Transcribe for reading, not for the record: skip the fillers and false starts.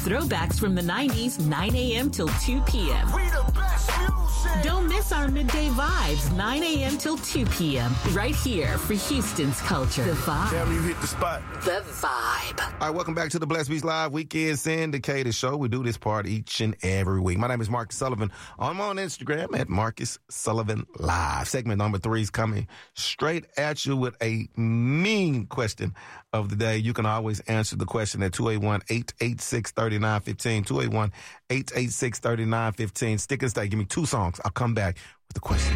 throwbacks from the 90s, 9 a.m. till 2 p.m. We the best music. Don't miss our midday vibes, 9 a.m. till 2 p.m. right here for Houston's culture. The Vibe. Damn, you hit the spot. The Vibe. All right, welcome back to the Blessed Beats Live Weekend Syndicated Show. We do this part each and every week. My name is Marcus Sullivan. I'm on Instagram at Marcus Sullivan Live. Segment number 3 is coming straight at you with a mean question of the day. You can always answer the question at 281-886-3915. 281-886-3915. Stick and stay. Give me 2 songs. I'll come back with the question.